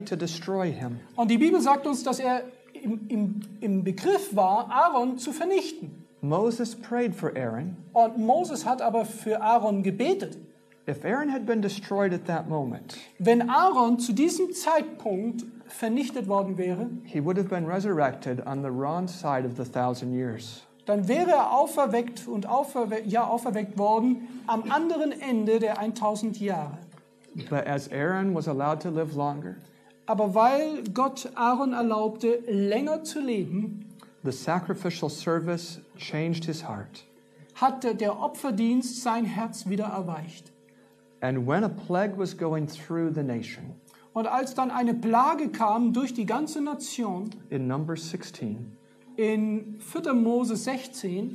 to destroy him. Und die Bibel sagt uns, dass er im Begriff war, Aaron zu vernichten. Moses prayed for Aaron. Und Moses hat aber für Aaron gebetet. If Aaron had been destroyed at that moment, Wenn Aaron zu diesem Zeitpunkt vernichtet worden wäre, he would have been resurrected on the wrong side of the 1,000 years. dann wäre er auferweckt worden am anderen Ende der 1000 Jahre. But as Aaron was allowed to live longer, Aber weil Gott Aaron erlaubte, länger zu leben, the sacrificial service changed his heart. hat der Opferdienst sein Herz wieder erweicht. And when a plague was going through the nation, Und als dann eine Plage kam durch die ganze Nation, in Numbers 16, in 4. Mose 16,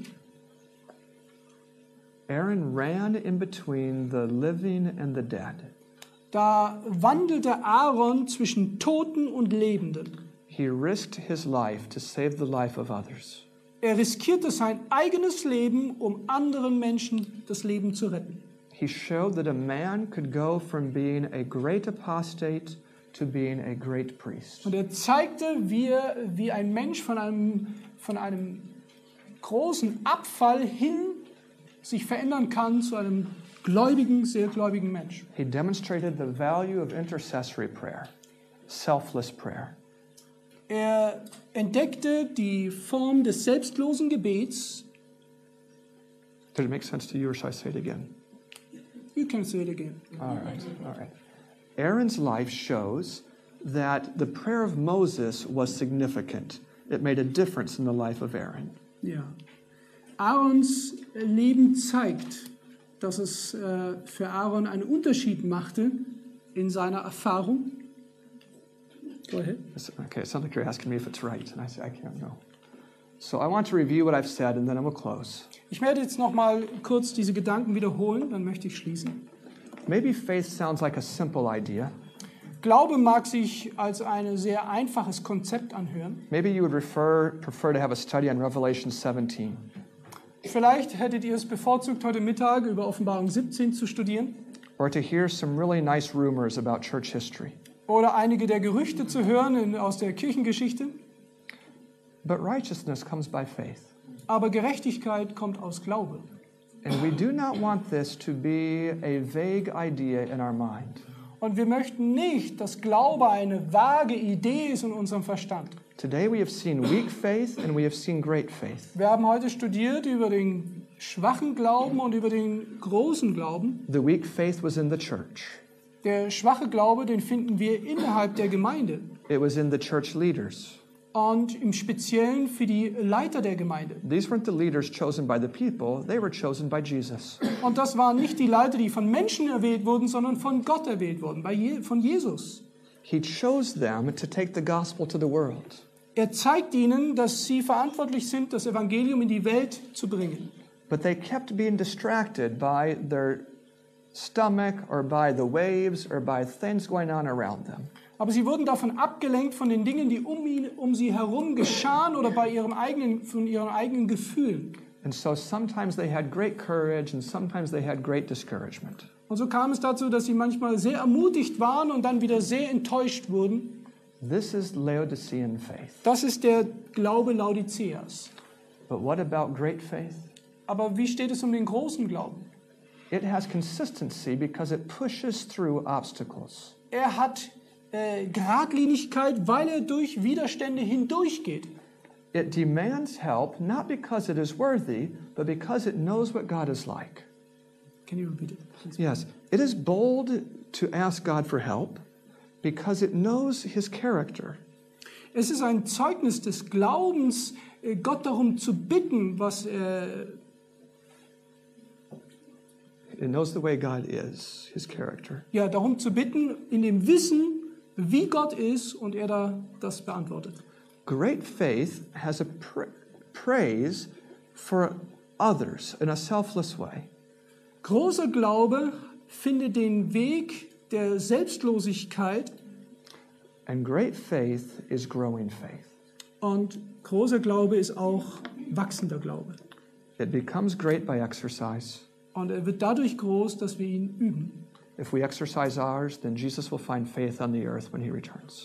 Aaron ran in between the living and the dead. da wandelte Aaron zwischen Toten und Lebenden. He risked his life to save the life of others. Er riskierte sein eigenes Leben, um anderen Menschen das Leben zu retten. He showed that a man could go from being a great apostate to being a great priest. Und er zeigte, wie ein Mensch von einem großen Abfall hin sich verändern kann zu einem gläubigen, sehr gläubigen Mensch. He demonstrated the value of intercessory prayer, selfless prayer. Er entdeckte die Form des selbstlosen Gebets. Did it make sense to you, or should I say it again? You can say it again. All right. Aaron's life shows that the prayer of Moses was significant. It made a difference in the life of Aaron. Ja. Aarons Leben zeigt, dass es für Aaron einen Unterschied machte in seiner Erfahrung. Go ahead. Okay, it sounds like you're asking me if it's right, and I say I can't know. So I want to review what I've said, and then I will close. Ich werde jetzt noch mal kurz diese Gedanken wiederholen, dann möchte ich schließen. Maybe faith sounds like a simple idea. Glaube mag sich als ein sehr einfaches Konzept anhören. Maybe you would prefer to have a study on Revelation 17. Vielleicht hättet ihr es bevorzugt, heute Mittag über Offenbarung 17 zu studieren. Or to hear some really nice rumors about church history. Oder einige der Gerüchte zu hören aus der Kirchengeschichte. But righteousness comes by faith. Aber Gerechtigkeit kommt aus Glaube. And we do not want this to be a vague idea in our mind. Und wir möchten nicht, dass Glaube eine vage Idee ist in unserem Verstand. Today we have seen weak faith and we have seen great faith. Wir haben heute studiert über den schwachen Glauben und über den großen Glauben. The weak faith was in the church. Der schwache Glaube, den finden wir innerhalb der Gemeinde. It was in the church leaders. Und im Speziellen für die Leiter der Gemeinde. These weren't the leaders chosen by the people, they were chosen by Jesus. Und das waren nicht die Leiter, die von Menschen erwählt wurden, sondern von Gott erwählt wurden, von Jesus. He chose them to take the gospel to the world. Er zeigt ihnen, dass sie verantwortlich sind, das Evangelium in die Welt zu bringen. But they kept being distracted by their stomach or by the waves or by things going on around them. Aber sie wurden davon abgelenkt von den Dingen, die um sie herum geschahen oder von ihren eigenen Gefühlen. And so sometimes they had great courage and sometimes they had great discouragement. Und so kam es dazu, dass sie manchmal sehr ermutigt waren und dann wieder sehr enttäuscht wurden. This is Laodicean faith. Das ist der Glaube Laodiceas. But what about great faith? Aber wie steht es um den großen Glauben? It has consistency because it pushes through obstacles. Er hat Geradlinigkeit, weil er durch Widerstände hindurchgeht. It demands help not because it is worthy, but because it knows what God is like. Can you repeat it, please? Yes, it is bold to ask God for help because it knows his character. Es ist ein Zeugnis des Glaubens, Gott darum zu bitten, It knows the way God is, his character. Ja, darum zu bitten, in dem Wissen, wie Gott ist, und er das beantwortet. Great faith has a praise for others in a selfless way. Großer Glaube findet den Weg der Selbstlosigkeit. And great faith is growing faith. Und großer Glaube ist auch wachsender Glaube. It becomes great by exercise. Und er wird dadurch groß, dass wir ihn üben. If we exercise ours, then Jesus will find faith on the earth when he returns.